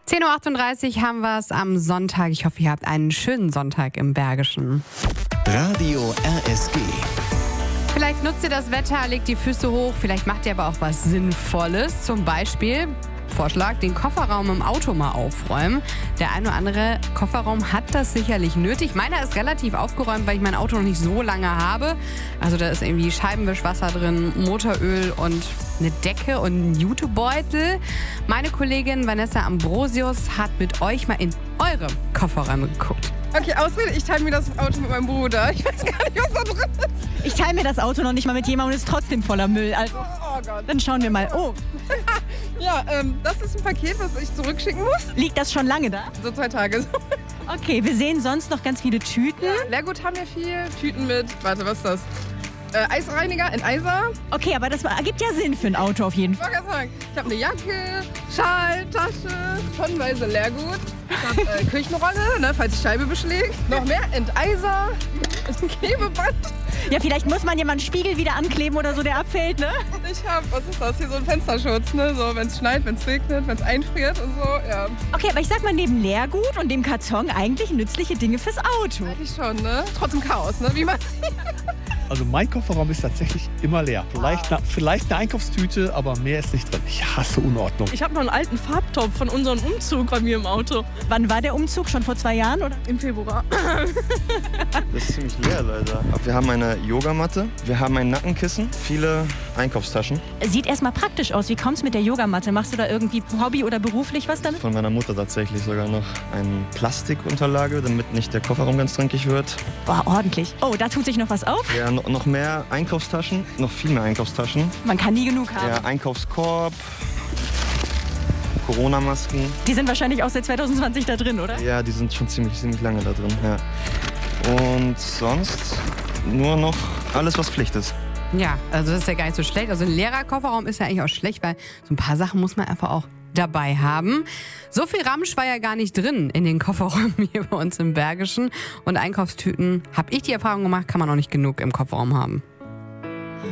10.38 Uhr haben wir es am Sonntag. Ich hoffe, ihr habt einen schönen Sonntag im Bergischen. Radio RSG. Vielleicht nutzt ihr das Wetter, legt die Füße hoch, vielleicht macht ihr aber auch was Sinnvolles. Zum Beispiel, Vorschlag, den Kofferraum im Auto mal aufräumen. Der ein oder andere Kofferraum hat das sicherlich nötig. Meiner ist relativ aufgeräumt, weil ich mein Auto noch nicht so lange habe. Also da ist irgendwie Scheibenwischwasser drin, Motoröl und eine Decke und ein Jutebeutel. Meine Kollegin Vanessa Ambrosius hat mit euch mal in eure Kofferräume geguckt. Okay, Ausrede, ich teile mir das Auto mit meinem Bruder. Ich weiß gar nicht, was da drin ist. Ich teile mir das Auto noch nicht mal mit jemandem und ist trotzdem voller Müll. Also, Oh Gott. dann schauen wir mal. Oh, Ja, das ist ein Paket, was ich zurückschicken muss. liegt das schon lange da? So 2 Tage. Okay, wir sehen sonst noch ganz viele Tüten. Leergut haben wir viel. Tüten mit, warte, was ist das? Eisreiniger in Eiser. Okay, aber das ergibt ja Sinn für ein Auto auf jeden Ich Fall. wollte gerade sagen, ich habe eine Jacke, Schal, Tasche, tonnenweise Leergut. Ich habe Küchenrolle, ne, falls die Scheibe beschlägt. Noch mehr Enteiser, ein Klebeband. Ja, vielleicht muss man ja mal einen Spiegel wieder ankleben oder so, der abfällt, ne? Ich habe, was ist das, hier so ein Fensterschutz, ne? So, wenn es schneit, wenn es regnet, wenn es einfriert und so, ja. Okay, aber ich sag mal, neben Leergut und dem Karton eigentlich nützliche Dinge fürs Auto. Eigentlich schon, ne? Trotzdem Chaos, ne? Wie man sieht. Also mein Kofferraum ist tatsächlich immer leer. Vielleicht eine Einkaufstüte, aber mehr ist nicht drin. Ich hasse Unordnung. Ich habe noch einen alten Farbtopf von unserem Umzug bei mir im Auto. Wann war der Umzug? Schon vor 2 Jahren, oder? Im Februar. Das ist ziemlich leer leider. Wir haben eine Yogamatte, wir haben ein Nackenkissen, viele Einkaufstaschen. Sieht erstmal praktisch aus. Wie kommt's mit der Yogamatte? Machst du da irgendwie Hobby oder beruflich was damit? Von meiner Mutter tatsächlich sogar noch eine Plastikunterlage, damit nicht der Kofferraum ganz dreckig wird. Boah, ordentlich. Oh, da tut sich noch was auf. Ja, noch mehr Einkaufstaschen, noch viel mehr Einkaufstaschen. Man kann nie genug haben. Ja, Einkaufskorb, Corona-Masken. Die sind wahrscheinlich auch seit 2020 da drin, oder? Ja, die sind schon ziemlich lange da drin. Ja. Und sonst nur noch alles, was Pflicht ist. Ja, also das ist ja gar nicht so schlecht. Also ein leerer Kofferraum ist ja eigentlich auch schlecht, weil so ein paar Sachen muss man einfach auch dabei haben. So viel Ramsch war ja gar nicht drin in den Kofferräumen hier bei uns im Bergischen. Und Einkaufstüten, habe ich die Erfahrung gemacht, kann man auch nicht genug im Kofferraum haben.